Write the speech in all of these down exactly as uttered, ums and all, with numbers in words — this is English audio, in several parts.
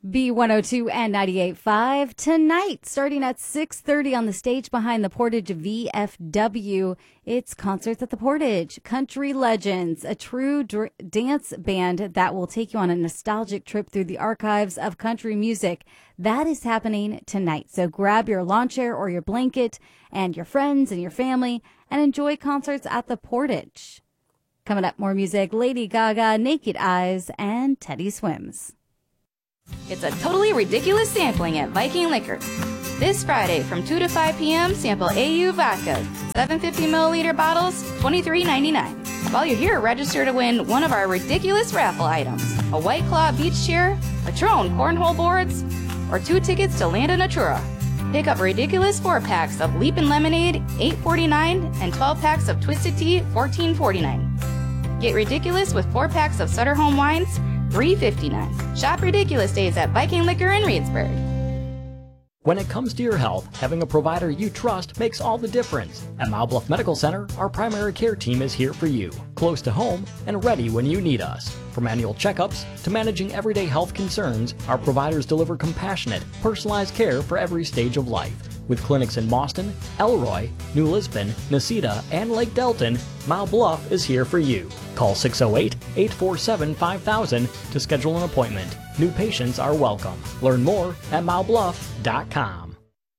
B one oh two and ninety-eight point five tonight, starting at six thirty on the stage behind the Portage V F W. It's Concerts at the Portage, Country Legends, a true dr- dance band that will take you on a nostalgic trip through the archives of country music. That is happening tonight. So grab your lawn chair or your blanket and your friends and your family and enjoy Concerts at the Portage. Coming up, more music, Lady Gaga, Naked Eyes, and Teddy Swims. It's a totally ridiculous sampling at Viking Liquor. This Friday from two to five p.m., sample A U Vodka. seven hundred fifty milliliter bottles, twenty-three ninety-nine. While you're here, register to win one of our ridiculous raffle items. A White Claw beach chair, a Tron cornhole boards, or two tickets to Land of Natura. Pick up ridiculous four-packs of Leapin' Lemonade, eight forty-nine, and twelve packs of Twisted Tea, fourteen forty-nine. Get ridiculous with four packs of Sutter Home Wines, three fifty-nine. Shop Ridiculous Days at Viking Liquor in Reedsburg. When it comes to your health, having a provider you trust makes all the difference. At Mile Bluff Medical Center, our primary care team is here for you, close to home and ready when you need us. From annual checkups to managing everyday health concerns, our providers deliver compassionate, personalized care for every stage of life. With clinics in Boston, Elroy, New Lisbon, Necedah, and Lake Delton, Mile Bluff is here for you. Call six oh eight, eight four seven, five thousand to schedule an appointment. New patients are welcome. Learn more at mile bluff dot com.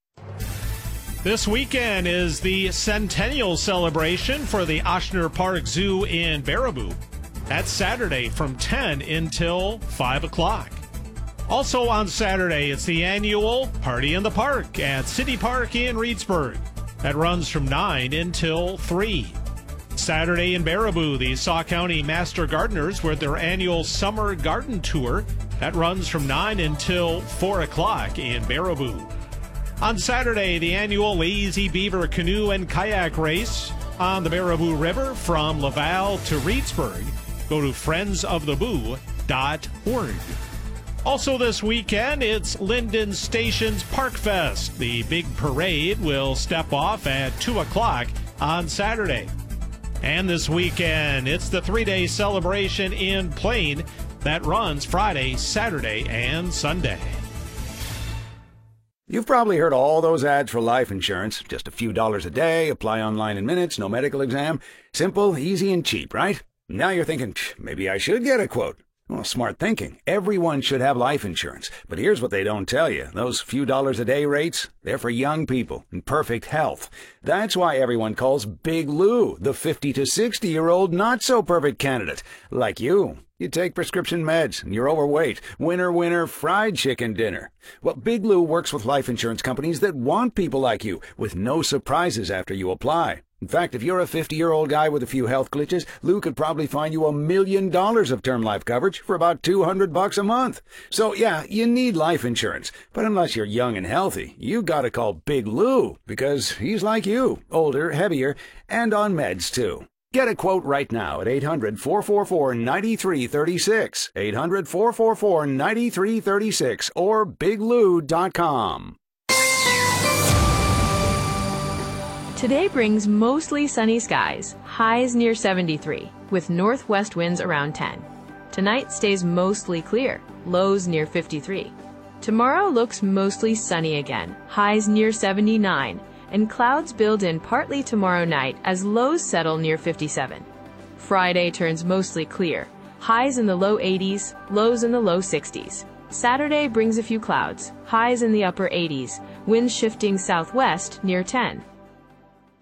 This weekend is the centennial celebration for the Ochsner Park Zoo in Baraboo. That's Saturday from ten until five o'clock. Also on Saturday, it's the annual Party in the Park at City Park in Reedsburg. That runs from nine until three. Saturday in Baraboo, the Sauk County Master Gardeners with their annual Summer Garden Tour. That runs from nine until four o'clock in Baraboo. On Saturday, the annual Lazy Beaver Canoe and Kayak Race on the Baraboo River from Laval to Reedsburg. Go to friends of the boo dot org. Also this weekend, it's Linden Station's Park Fest. The big parade will step off at two o'clock on Saturday. And this weekend, it's the three-day celebration in Plain that runs Friday, Saturday, and Sunday. You've probably heard all those ads for life insurance. Just a few dollars a day, apply online in minutes, no medical exam. Simple, easy, and cheap, right? Now you're thinking, maybe I should get a quote. Well, smart thinking. Everyone should have life insurance. But here's what they don't tell you. Those few dollars a day rates, they're for young people in perfect health. That's why everyone calls Big Lou the fifty to sixty-year-old not-so-perfect candidate. Like you. You take prescription meds, and you're overweight. Winner, winner, fried chicken dinner. Well, Big Lou works with life insurance companies that want people like you, with no surprises after you apply. In fact, if you're a fifty-year-old guy with a few health glitches, Lou could probably find you a million dollars of term life coverage for about two hundred bucks a month. So, yeah, you need life insurance. But unless you're young and healthy, you gotta call Big Lou, because he's like you, older, heavier, and on meds, too. Get a quote right now at eight hundred, four four four, nine three three six, eight hundred, four four four, nine three three six, or big lou dot com. Today brings mostly sunny skies, highs near seventy-three, with northwest winds around ten. Tonight stays mostly clear, lows near fifty-three. Tomorrow looks mostly sunny again, highs near seventy-nine, and clouds build in partly tomorrow night as lows settle near fifty-seven. Friday turns mostly clear, highs in the low eighties, lows in the low sixties. Saturday brings a few clouds, highs in the upper eighties, winds shifting southwest near ten.